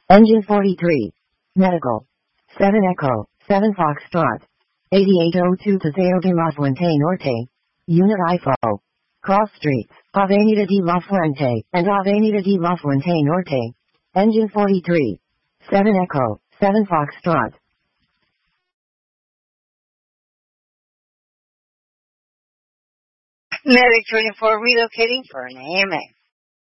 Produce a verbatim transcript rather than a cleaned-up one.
Engine forty-three. Medical. seven Echo, seven Foxtrot. eighty-eight oh two Paseo de la Fuente Norte. Unit I F O. Cross streets, Avenida de la Fuente, and Avenida de la Fuente Norte. Engine forty-three. seven Echo, seven Foxtrot. Medic twenty-four relocating for an A M A.